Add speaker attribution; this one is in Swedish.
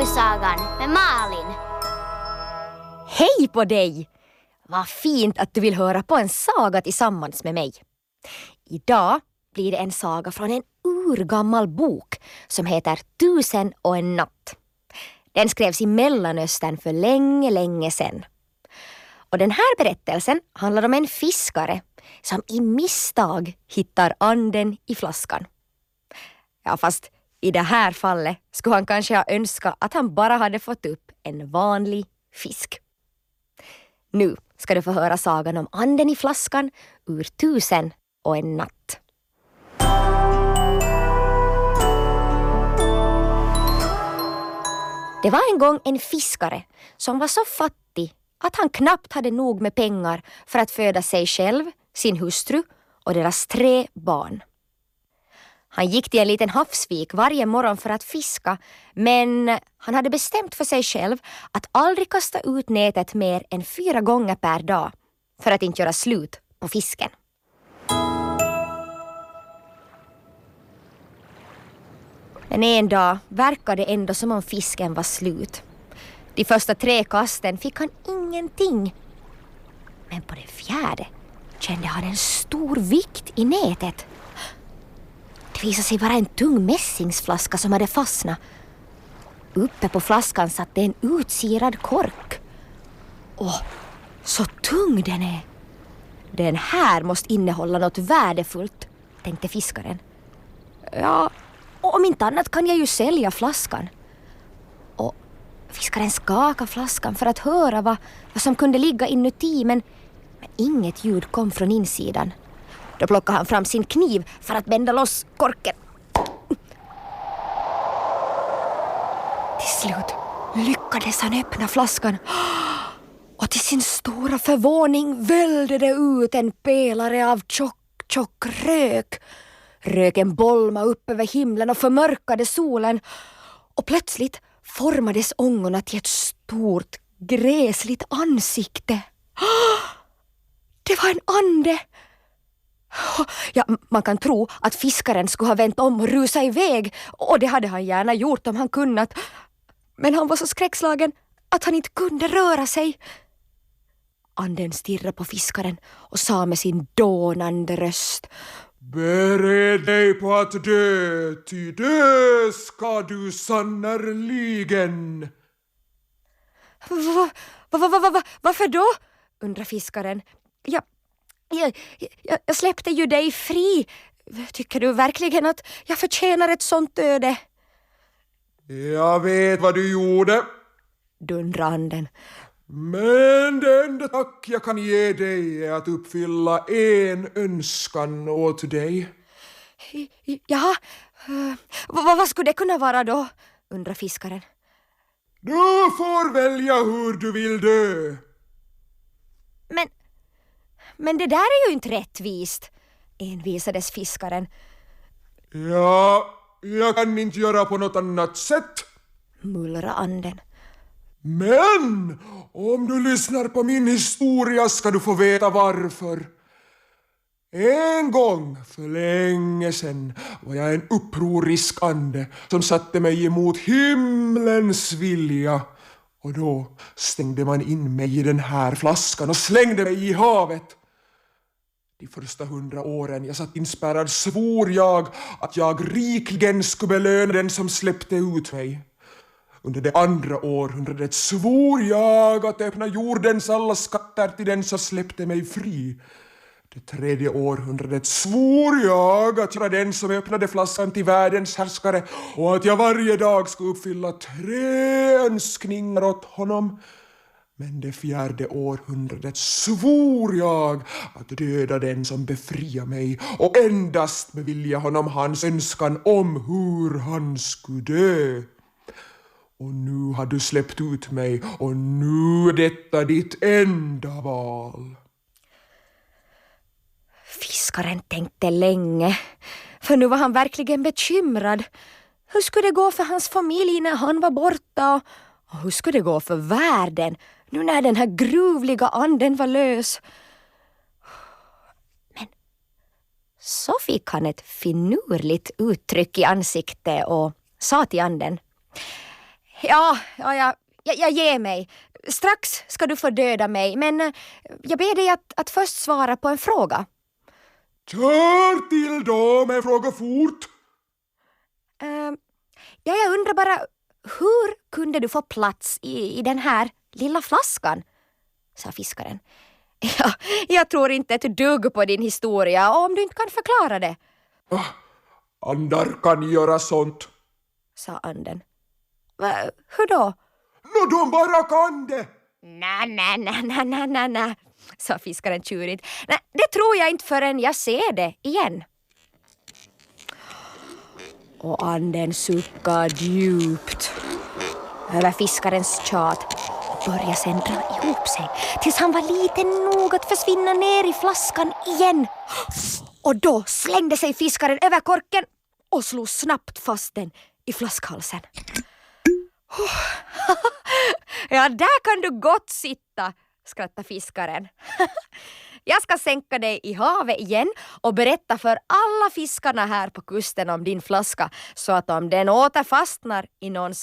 Speaker 1: Sagan med Malin.
Speaker 2: Hej på dig! Vad fint att du vill höra på en saga tillsammans med mig. Idag blir det en saga från en urgammal bok som heter 1001 natt. Den skrevs i Mellanöstern för länge sedan. Och den här berättelsen handlar om en fiskare som i misstag hittar anden i flaskan. Ja, fast i det här fallet skulle han kanske ha önskat att han bara hade fått upp en vanlig fisk. Nu ska du få höra sagan om anden i flaskan ur 1001 natt. Det var en gång en fiskare som var så fattig att han knappt hade nog med pengar för att föda sig själv, sin hustru och deras 3 barn. Han gick till en liten havsvik varje morgon för att fiska, men han hade bestämt för sig själv att aldrig kasta ut nätet mer än 4 gånger per dag för att inte göra slut på fisken. Men en dag verkade det ändå som om fisken var slut. De första 3 kasten fick han ingenting. Men på det 4:e kände han en stor vikt i nätet. Det visade sig vara en tung mässingsflaska som hade fastnat. Uppe på flaskan satt det en utsirad kork. Åh, så tung den är! Den här måste innehålla något värdefullt, tänkte fiskaren. Ja, om inte annat kan jag ju sälja flaskan. Och fiskaren skakade flaskan för att höra vad som kunde ligga inuti, men inget ljud kom från insidan. Då plockade han fram sin kniv för att bända loss korken. Till slut lyckades han öppna flaskan. Och till sin stora förvåning vällde det ut en pelare av tjock rök. Röken bolmade upp över himlen och förmörkade solen. Och plötsligt formades ångorna till ett stort, gräsligt ansikte. Det var en ande! Ja, man kan tro att fiskaren skulle ha vänt om och rusat iväg, och det hade han gärna gjort om han kunnat. Men han var så skräckslagen att han inte kunde röra sig. Anden stirrade på fiskaren och sa med sin dånande röst:
Speaker 3: Bered dig på att dö, ty dö ska du sannerligen.
Speaker 2: Varför då? undrar fiskaren. Jag släppte ju dig fri. Tycker du verkligen att jag förtjänar ett sånt öde?
Speaker 3: Jag vet vad du gjorde,
Speaker 2: dundrar anden.
Speaker 3: Men det enda tack jag kan ge dig är att uppfylla en önskan åt dig.
Speaker 2: Ja, vad skulle det kunna vara då? undrar fiskaren.
Speaker 3: Du får välja hur du vill dö.
Speaker 2: Men det där är ju inte rättvist, envisades fiskaren.
Speaker 3: Ja, jag kan inte göra på något annat sätt,
Speaker 2: mullrade anden.
Speaker 3: Men om du lyssnar på min historia ska du få veta varför. En gång för länge sedan var jag en upprorisk ande som satte mig emot himlens vilja. Och då stängde man in mig i den här flaskan och slängde mig i havet. De första 100 åren jag satt inspärrad svor jag att jag rikligen skulle belöna den som släppte ut mig. Under det andra århundradet svor jag att öppna jordens alla skatter till den som släppte mig fri. Det tredje århundradet svor jag att jag var den som öppnade flaskan till världens härskare och att jag varje dag skulle uppfylla 3 önskningar åt honom. Men det 4:e århundradet svor jag att döda den som befriar mig och endast bevilja honom hans önskan om hur han skulle dö. Och nu har du släppt ut mig och nu är detta ditt enda val.
Speaker 2: Fiskaren tänkte länge, för nu var han verkligen bekymrad. Hur skulle det gå för hans familj när han var borta? Och hur skulle det gå för världen nu när den här gruvliga anden var lös? Men så fick han ett finurligt uttryck i ansiktet och sa till anden: Jag ger mig. Strax ska du få döda mig, men jag ber dig att först svara på en fråga.
Speaker 3: Kör till då med fråga fort.
Speaker 2: Jag undrar bara, hur kunde du få plats i den här lilla flaskan? Sa fiskaren. Jag tror inte ett dugg på din historia om du inte kan förklara det.
Speaker 3: Andar kan göra sånt.
Speaker 2: Sa anden. Hur då?
Speaker 3: De bara kan det.
Speaker 2: Nej, sa fiskaren tjurigt. Nej, det tror jag inte förrän jag ser det igen. Och anden suckade djupt över fiskarens tjat och började sen dra ihop sig tills han var liten nog att försvinna ner i flaskan igen. Och då slängde sig fiskaren över korken och slog snabbt fast den i flaskhalsen. Ja, där kan du gott sitta, skrattade fiskaren. Jag ska sänka dig i havet igen och berätta för alla fiskarna här på kusten om din flaska så att om den åter fastnar i någons